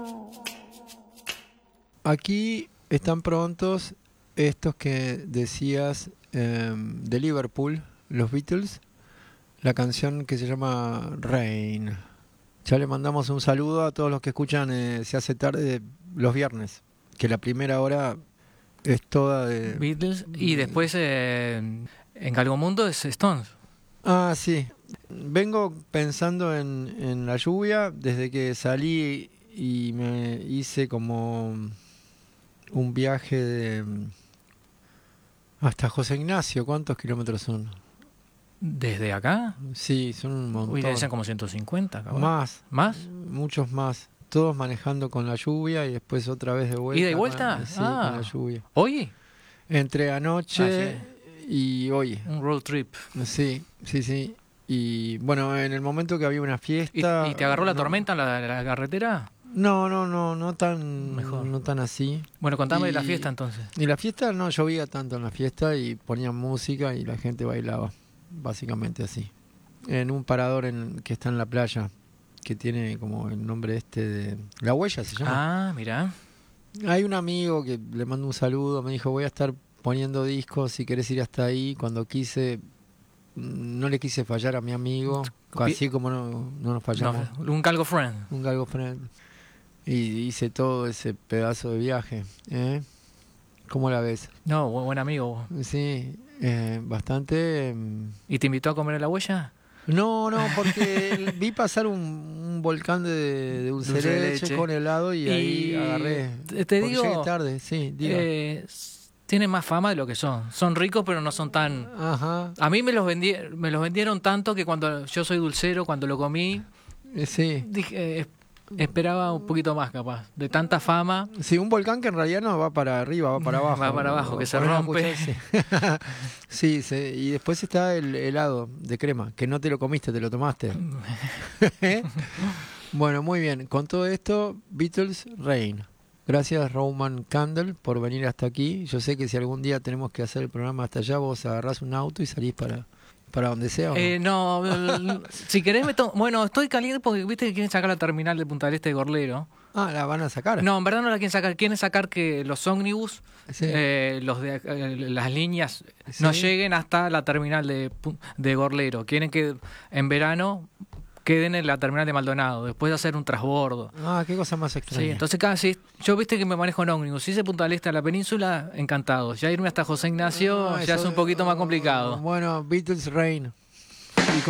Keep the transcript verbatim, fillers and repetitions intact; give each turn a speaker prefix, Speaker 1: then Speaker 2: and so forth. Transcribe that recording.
Speaker 1: Aquí están prontos estos que decías eh, de Liverpool, los Beatles, la canción que se llama Rain. Ya le mandamos un saludo a todos los que escuchan eh, Se hace tarde los viernes, que la primera hora es toda de
Speaker 2: Beatles y después eh, en Galgomundo es Stones.
Speaker 1: Ah, sí. Vengo pensando en, en la lluvia desde que salí y me hice como un viaje de hasta José Ignacio. ¿Cuántos kilómetros son?
Speaker 2: ¿Desde acá?
Speaker 1: Sí, son un montón.
Speaker 2: Uy, deben ser como ciento cincuenta, cabrón.
Speaker 1: Más.
Speaker 2: ¿Más?
Speaker 1: Muchos más. Todos manejando con la lluvia y después otra vez de vuelta.
Speaker 2: ¿Ida y vuelta?
Speaker 1: Con, sí,
Speaker 2: ah.
Speaker 1: con la lluvia.
Speaker 2: ¿Hoy?
Speaker 1: Entre anoche
Speaker 2: ah, sí.
Speaker 1: y hoy.
Speaker 2: Un road trip.
Speaker 1: Sí, sí, sí. Y bueno, en el momento que había una fiesta...
Speaker 2: ¿Y, y te agarró la
Speaker 1: no,
Speaker 2: tormenta en la, la carretera?
Speaker 1: No, no, no, no tan,
Speaker 2: Mejor.
Speaker 1: no tan así.
Speaker 2: Bueno, contame
Speaker 1: y,
Speaker 2: de la fiesta entonces.
Speaker 1: Y la fiesta no llovía tanto en la fiesta y ponían música y la gente bailaba, básicamente así. En un parador en, que está en la playa, que tiene como el nombre este de... La Huella se llama.
Speaker 2: Ah, mirá.
Speaker 1: Hay un amigo que le mando un saludo, me dijo voy a estar poniendo discos, si querés ir hasta ahí. Cuando quise, no le quise fallar a mi amigo, así como no, no nos fallamos.
Speaker 2: No, un Galgo Friend.
Speaker 1: Un Galgo Friend. Y hice todo ese pedazo de viaje. ¿eh? ¿Cómo la ves?
Speaker 2: No, buen, buen amigo.
Speaker 1: Sí, eh, bastante...
Speaker 2: ¿Y te invitó a comer en la huella?
Speaker 1: No, no, porque vi pasar un, un volcán de, de dulce, dulce de leche, leche con helado y, y ahí agarré.
Speaker 2: Te, te digo...
Speaker 1: Llegué tarde, sí, digo.
Speaker 2: Eh, tienen más fama de lo que son. Son ricos, pero no son tan...
Speaker 1: Ajá.
Speaker 2: A mí me los, vendi... me los vendieron tanto que cuando yo soy dulcero, cuando lo comí...
Speaker 1: Sí.
Speaker 2: Dije... Eh, Esperaba un poquito más, capaz, de tanta fama.
Speaker 1: Sí, un volcán que en realidad no va para arriba, va para abajo.
Speaker 2: Va para abajo, que se rompe.
Speaker 1: Sí, sí, y después está el helado de crema, que no te lo comiste, te lo tomaste. Bueno, muy bien. Con todo esto, Beatles, Rain. Gracias, Roman Candle, por venir hasta aquí. Yo sé que si algún día tenemos que hacer el programa hasta allá, vos agarrás un auto y salís para... ¿Para donde sea? ¿O no?
Speaker 2: Eh, no, si querés me to- Bueno, estoy caliente porque viste que quieren sacar la terminal de Punta del Este de Gorlero.
Speaker 1: Ah, ¿la van a sacar?
Speaker 2: No, en verdad no la quieren sacar. Quieren sacar que los ómnibus,
Speaker 1: sí.
Speaker 2: eh, los de, eh, las líneas,
Speaker 1: sí.
Speaker 2: no lleguen hasta la terminal de, de Gorlero. Quieren que en verano queden en la terminal de Maldonado, después de hacer un transbordo.
Speaker 1: Ah, qué cosa más extraña.
Speaker 2: Sí, entonces casi, yo viste que me manejo en ómnibus. Si hice Punta del Este a la península, encantado. Ya irme hasta José Ignacio
Speaker 1: ah,
Speaker 2: ya
Speaker 1: eso,
Speaker 2: es un poquito más complicado.
Speaker 1: Bueno, Beatles Rain.